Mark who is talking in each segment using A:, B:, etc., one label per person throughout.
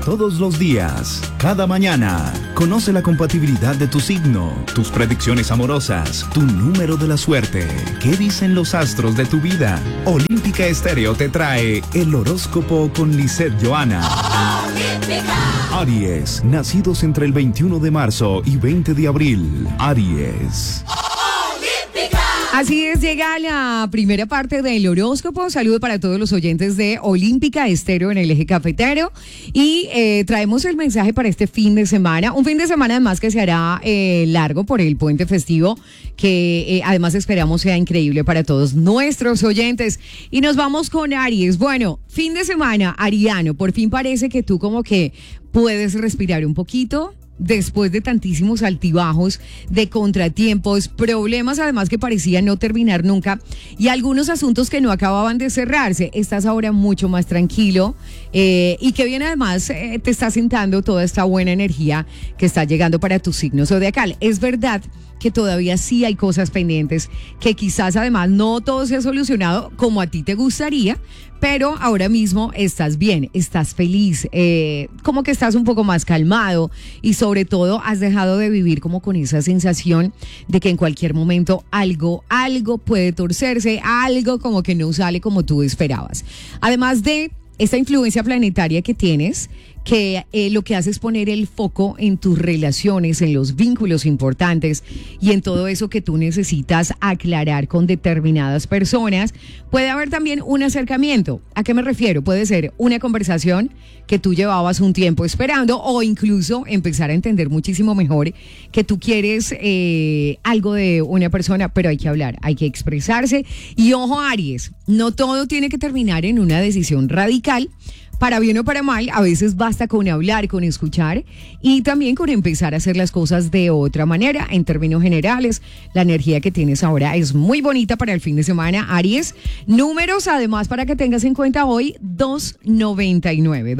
A: Todos los días, cada mañana, conoce la compatibilidad de tu signo, tus predicciones amorosas, tu número de la suerte. ¿Qué dicen los astros de tu vida? Olímpica Estéreo te trae el horóscopo con Lisette Johanna. Aries, nacidos entre el 21 de marzo y 20 de abril. Aries.
B: Así es, llega la primera parte del horóscopo. Saludo para todos los oyentes de Olímpica Estéreo en el eje cafetero. Y traemos el mensaje para este fin de semana. Un fin de semana además que se hará largo por el puente festivo, que además esperamos sea increíble para todos nuestros oyentes. Y nos vamos con Aries. Bueno, fin de semana, ariano. Por fin parece que tú como que puedes respirar un poquito. Después de tantísimos altibajos, de contratiempos, problemas además que parecían no terminar nunca y algunos asuntos que no acababan de cerrarse, estás ahora mucho más tranquilo y que bien además te está sentando toda esta buena energía que está llegando para tu signo zodiacal. Es verdad que todavía sí hay cosas pendientes, que quizás además no todo se ha solucionado como a ti te gustaría, pero ahora mismo estás bien, estás feliz, como que estás un poco más calmado y sobre todo has dejado de vivir como con esa sensación de que en cualquier momento algo puede torcerse, algo como que no sale como tú esperabas. Además de esta influencia planetaria que tienes, que lo que hace es poner el foco en tus relaciones, en los vínculos importantes y en todo eso que tú necesitas aclarar con determinadas personas. Puede haber también un acercamiento. ¿A qué me refiero? Puede ser una conversación que tú llevabas un tiempo esperando o incluso empezar a entender muchísimo mejor que tú quieres algo de una persona, pero hay que hablar, hay que expresarse. Y ojo, Aries, no todo tiene que terminar en una decisión radical. Para bien o para mal, a veces basta con hablar, con escuchar y también con empezar a hacer las cosas de otra manera. En términos generales, la energía que tienes ahora es muy bonita para el fin de semana, Aries. Números, además, para que tengas en cuenta hoy, 299.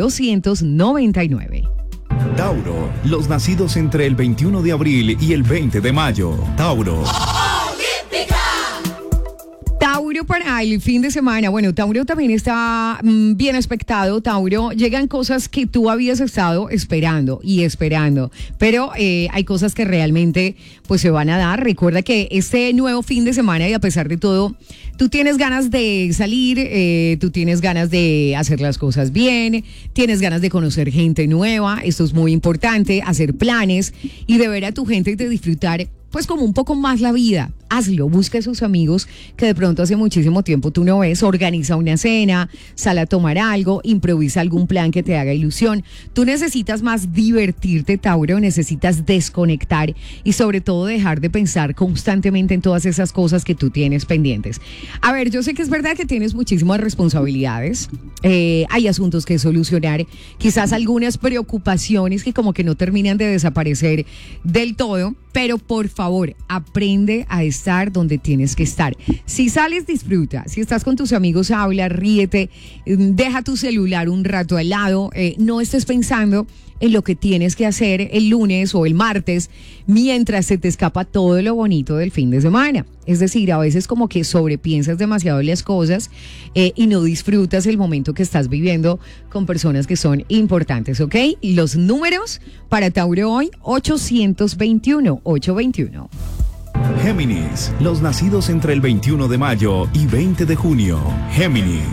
A: Tauro, los nacidos entre el 21 de abril y el 20 de mayo. Tauro.
B: Tauro para el fin de semana. Bueno, Tauro también está bien expectado. Tauro, llegan cosas que tú habías estado esperando, pero hay cosas que realmente pues se van a dar. Recuerda que este nuevo fin de semana y a pesar de todo, tú tienes ganas de salir, tú tienes ganas de hacer las cosas bien, tienes ganas de conocer gente nueva. Esto es muy importante, hacer planes y de ver a tu gente y de disfrutar pues como un poco más la vida. Hazlo, busca a esos amigos que de pronto hace muchísimo tiempo tú no ves, organiza una cena, sal a tomar algo, improvisa algún plan que te haga ilusión. Tú necesitas más divertirte, Tauro, necesitas desconectar y sobre todo dejar de pensar constantemente en todas esas cosas que tú tienes pendientes. A ver, yo sé que es verdad que tienes muchísimas responsabilidades, hay asuntos que solucionar, quizás algunas preocupaciones que como que no terminan de desaparecer del todo, pero por favor, aprende a estar donde tienes que estar. Si sales, disfruta. Si estás con tus amigos, habla, ríete, deja tu celular un rato al lado, no estés pensando en lo que tienes que hacer el lunes o el martes mientras se te escapa todo lo bonito del fin de semana. Es decir, a veces como que sobrepiensas demasiado las cosas y no disfrutas el momento que estás viviendo con personas que son importantes, ¿ok? Y los números para Tauro hoy, 821.
A: Géminis, los nacidos entre el 21 de mayo y 20 de junio. Géminis.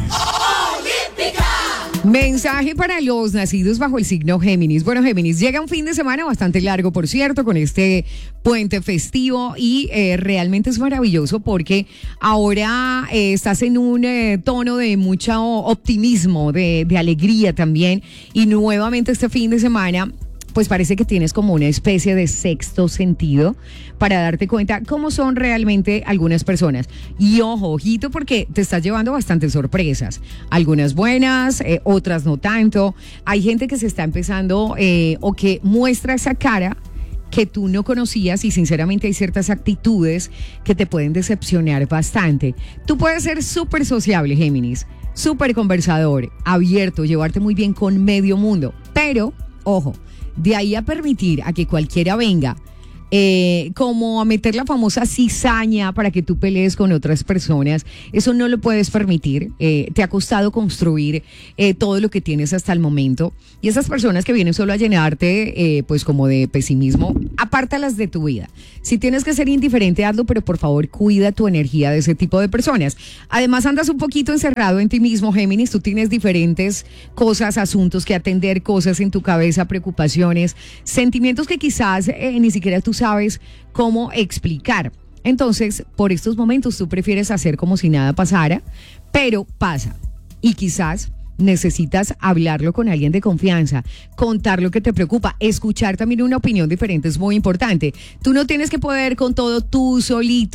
B: Mensaje para los nacidos bajo el signo Géminis. Bueno, Géminis, llega un fin de semana bastante largo, por cierto, con este puente festivo y realmente es maravilloso porque ahora estás en un tono de mucho optimismo, de alegría también y nuevamente este fin de semana pues parece que tienes como una especie de sexto sentido para darte cuenta cómo son realmente algunas personas. Y ojo, ojito, porque te estás llevando bastantes sorpresas. Algunas buenas, otras no tanto. Hay gente que se está empezando o que muestra esa cara que tú no conocías y sinceramente hay ciertas actitudes que te pueden decepcionar bastante. Tú puedes ser súper sociable, Géminis, súper conversador, abierto, llevarte muy bien con medio mundo, pero, ojo, de ahí a permitir a que cualquiera venga como a meter la famosa cizaña para que tú pelees con otras personas. Eso no lo puedes permitir. Te ha costado construir todo lo que tienes hasta el momento. Y esas personas que vienen solo a llenarte, pues como de pesimismo, apártalas de tu vida. Si tienes que ser indiferente, hazlo, pero por favor cuida tu energía de ese tipo de personas. Además, andas un poquito encerrado en ti mismo, Géminis. Tú tienes diferentes cosas, asuntos que atender, cosas en tu cabeza, preocupaciones, sentimientos que quizás ni siquiera tú sabes cómo explicar. Entonces, por estos momentos tú prefieres hacer como si nada pasara, pero pasa. Y quizás necesitas hablarlo con alguien de confianza, contar lo que te preocupa, escuchar también una opinión diferente es muy importante. Tú no tienes que poder con todo tú solito.